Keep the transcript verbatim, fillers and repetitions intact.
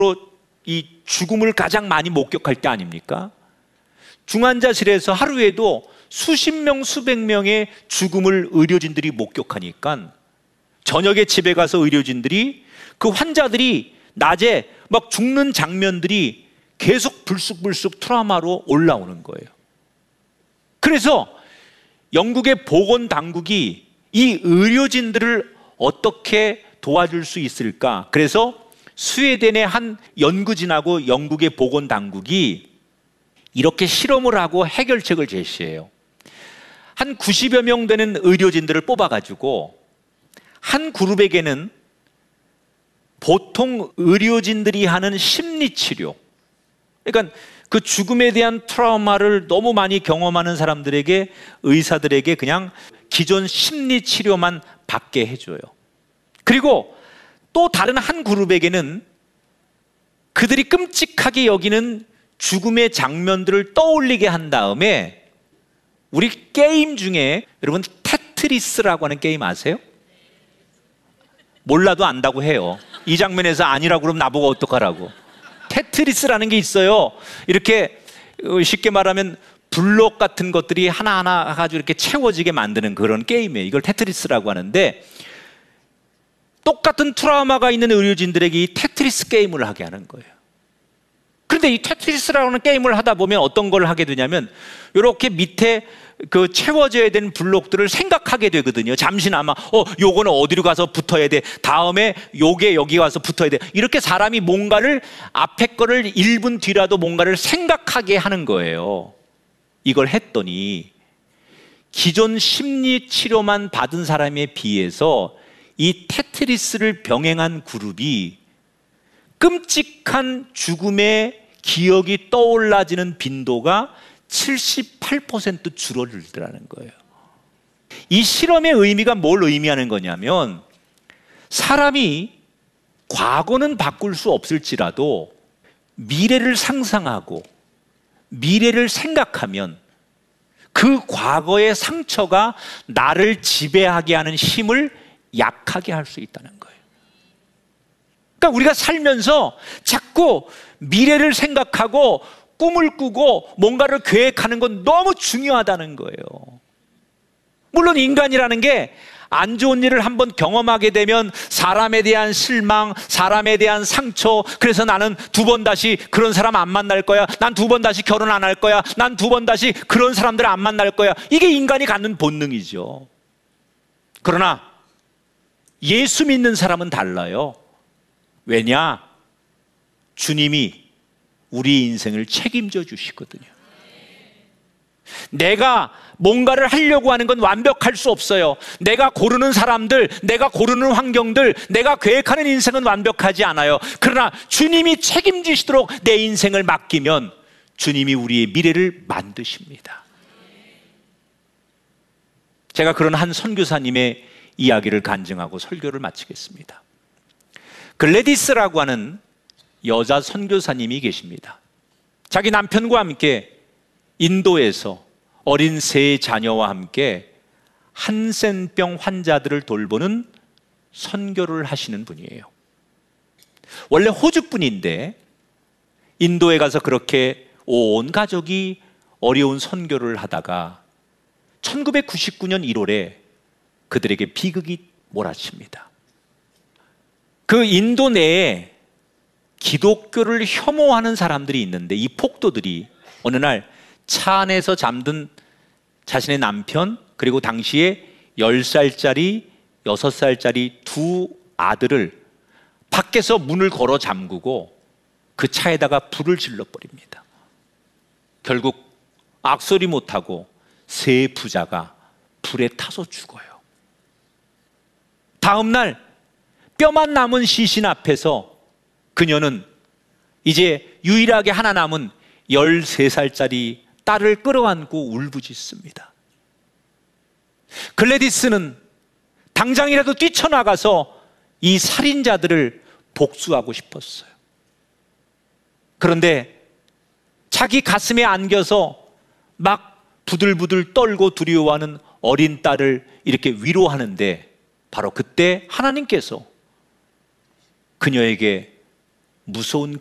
이 죽음을 가장 많이 목격할 때 아닙니까? 중환자실에서 하루에도 수십 명, 수백 명의 죽음을 의료진들이 목격하니까 저녁에 집에 가서 의료진들이 그 환자들이 낮에 막 죽는 장면들이 계속 불쑥불쑥 트라우마로 올라오는 거예요. 그래서 영국의 보건당국이 이 의료진들을 어떻게 도와줄 수 있을까? 그래서 스웨덴의 한 연구진하고 영국의 보건당국이 이렇게 실험을 하고 해결책을 제시해요. 한 구십여 명 되는 의료진들을 뽑아가지고 한 그룹에게는 보통 의료진들이 하는 심리치료, 그러니까 그 죽음에 대한 트라우마를 너무 많이 경험하는 사람들에게, 의사들에게 그냥 기존 심리치료만 받게 해줘요. 그리고 또 다른 한 그룹에게는 그들이 끔찍하게 여기는 죽음의 장면들을 떠올리게 한 다음에, 우리 게임 중에 여러분 테트리스라고 하는 게임 아세요? 몰라도 안다고 해요. 이 장면에서 아니라고 그러면 나보고 어떡하라고. 테트리스라는 게 있어요. 이렇게 쉽게 말하면 블록 같은 것들이 하나하나 가지고 이렇게 채워지게 만드는 그런 게임이에요. 이걸 테트리스라고 하는데, 똑같은 트라우마가 있는 의료진들에게 이 테트리스 게임을 하게 하는 거예요. 그런데 이 테트리스라는 게임을 하다 보면 어떤 걸 하게 되냐면, 이렇게 밑에 그 채워져야 되는 블록들을 생각하게 되거든요. 잠시나마 어 요거는 어디로 가서 붙어야 돼, 다음에 요게 여기 와서 붙어야 돼, 이렇게 사람이 뭔가를 앞에 거를 일 분 뒤라도 뭔가를 생각하게 하는 거예요. 이걸 했더니 기존 심리 치료만 받은 사람에 비해서 이 테트리스를 병행한 그룹이 끔찍한 죽음의 기억이 떠올라지는 빈도가 칠십팔 퍼센트 줄어들더라는 거예요. 이 실험의 의미가 뭘 의미하는 거냐면, 사람이 과거는 바꿀 수 없을지라도 미래를 상상하고 미래를 생각하면 그 과거의 상처가 나를 지배하게 하는 힘을 약하게 할 수 있다는 거예요. 그러니까 우리가 살면서 자꾸 미래를 생각하고 꿈을 꾸고 뭔가를 계획하는 건 너무 중요하다는 거예요. 물론 인간이라는 게 안 좋은 일을 한번 경험하게 되면 사람에 대한 실망, 사람에 대한 상처, 그래서 나는 두 번 다시 그런 사람 안 만날 거야, 난 두 번 다시 결혼 안 할 거야, 난 두 번 다시 그런 사람들 안 만날 거야, 이게 인간이 갖는 본능이죠. 그러나 예수 믿는 사람은 달라요. 왜냐? 주님이 우리 인생을 책임져 주시거든요. 내가 뭔가를 하려고 하는 건 완벽할 수 없어요. 내가 고르는 사람들, 내가 고르는 환경들, 내가 계획하는 인생은 완벽하지 않아요. 그러나 주님이 책임지시도록 내 인생을 맡기면 주님이 우리의 미래를 만드십니다. 제가 그런 한 선교사님의 이야기를 간증하고 설교를 마치겠습니다. 글래디스라고 하는 여자 선교사님이 계십니다. 자기 남편과 함께 인도에서 어린 세 자녀와 함께 한센병 환자들을 돌보는 선교를 하시는 분이에요. 원래 호주 분인데 인도에 가서 그렇게 온 가족이 어려운 선교를 하다가 천구백구십구 년 일월에 그들에게 비극이 몰아칩니다. 그 인도 내에 기독교를 혐오하는 사람들이 있는데, 이 폭도들이 어느 날 차 안에서 잠든 자신의 남편, 그리고 당시에 열 살짜리, 여섯 살짜리 두 아들을 밖에서 문을 걸어 잠그고 그 차에다가 불을 질러버립니다. 결국 악소리 못하고 세 부자가 불에 타서 죽어요. 다음 날 뼈만 남은 시신 앞에서 그녀는 이제 유일하게 하나 남은 열세 살짜리 딸을 끌어안고 울부짖습니다. 글래디스는 당장이라도 뛰쳐나가서 이 살인자들을 복수하고 싶었어요. 그런데 자기 가슴에 안겨서 막 부들부들 떨고 두려워하는 어린 딸을 이렇게 위로하는데, 바로 그때 하나님께서 그녀에게 무서운